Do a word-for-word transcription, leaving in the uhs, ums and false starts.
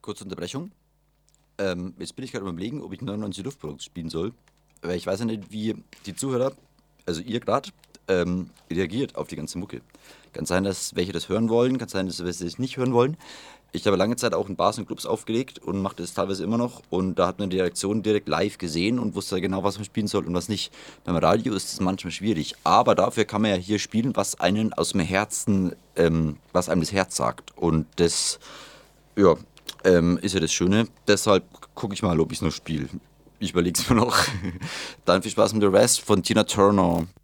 kurze Unterbrechung. Ähm, jetzt bin ich gerade überlegen, ob ich neunundneunzig Luftballons spielen soll. Weil ich weiß ja nicht, wie die Zuhörer, also ihr gerade, ähm, reagiert auf die ganze Mucke. Kann sein, dass welche das hören wollen, kann sein, dass welche das nicht hören wollen. Ich habe lange Zeit auch in Bars und Clubs aufgelegt und mache das teilweise immer noch. Und da hat man die Reaktion direkt live gesehen und wusste genau, was man spielen soll und was nicht. Beim Radio ist es manchmal schwierig. Aber dafür kann man ja hier spielen, was einen aus dem Herzen, ähm, was einem das Herz sagt. Und das, ja, ähm, ist ja das Schöne. Deshalb gucke ich mal, ob ich es noch spiele. Ich überlege es mir noch. Dann viel Spaß mit The Rest von Tina Turner.